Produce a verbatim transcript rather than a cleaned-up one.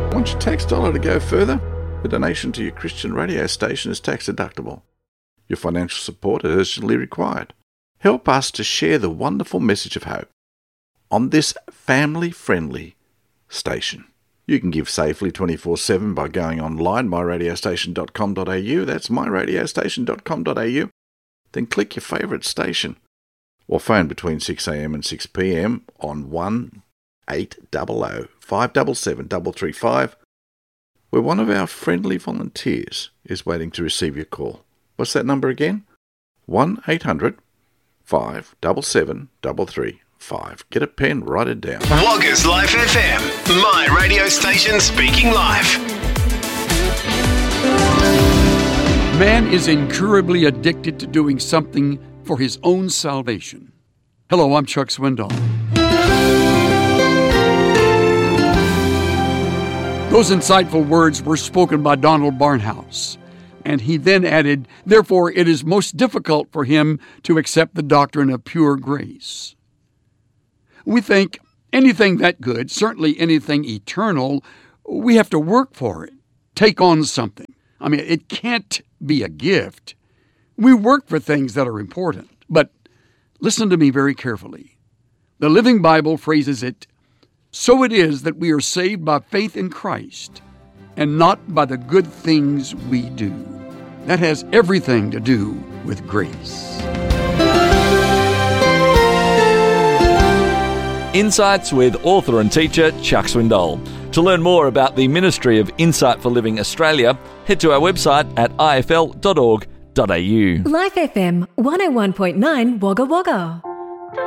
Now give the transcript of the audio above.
Want your tax dollar to go further? The donation to your Christian radio station is tax deductible. Your financial support is urgently required. Help us to share the wonderful message of hope on this family-friendly station. You can give safely twenty-four seven by going online, my radio station dot com dot a u. That's my radio station dot com dot a u. Then click your favourite station. Or phone between six a m and six p m on one eight hundred, five seven seven, three three five, where one of our friendly volunteers is waiting to receive your call. What's that number again? one eight hundred, five seven seven, three three five. Get a pen, write it down. Woggers Life F M, my radio station speaking live. Man is incurably addicted to doing something for his own salvation. Hello, I'm Chuck Swindoll. Those insightful words were spoken by Donald Barnhouse, and he then added, therefore it is most difficult for him to accept the doctrine of pure grace. We think anything that good, certainly anything eternal, we have to work for it, take on something. I mean, it can't be a gift. We work for things that are important, but listen to me very carefully. The Living Bible phrases it, so it is that we are saved by faith in Christ and not by the good things we do. That has everything to do with grace. Insights with author and teacher Chuck Swindoll. To learn more about the Ministry of Insight for Living Australia, head to our website at i f l dot org dot a u. Life F M one oh one point nine Wagga Wagga.